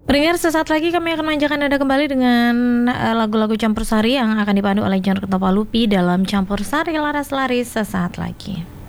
Pendengar, sesaat lagi kami akan manjakan Anda kembali dengan lagu-lagu campur sari yang akan dipandu oleh John Ketopalupi dalam Campur Sari Laras Laris sesaat lagi.